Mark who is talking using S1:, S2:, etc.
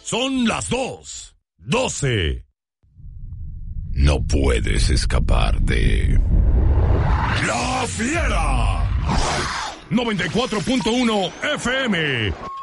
S1: Son las 2:12. No puedes escapar de... ¡La Fiera! 94.1 FM